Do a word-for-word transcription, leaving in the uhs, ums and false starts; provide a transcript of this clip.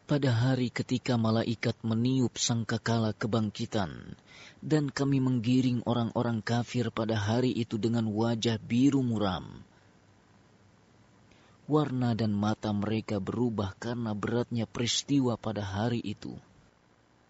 pada hari ketika malaikat meniup sangkakala kebangkitan, dan kami menggiring orang-orang kafir pada hari itu dengan wajah biru muram. Warna dan mata mereka berubah karena beratnya peristiwa pada hari itu.